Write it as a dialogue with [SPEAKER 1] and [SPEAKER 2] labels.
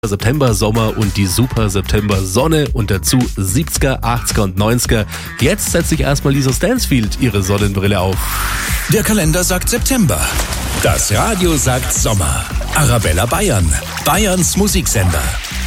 [SPEAKER 1] September, Sommer und die super September Sonne und dazu 70er, 80er und 90er. Jetzt setzt sich erstmal Lisa Stansfield ihre Sonnenbrille auf.
[SPEAKER 2] Der Kalender sagt September. Das Radio sagt Sommer. Arabella Bayern, Bayerns Musiksender.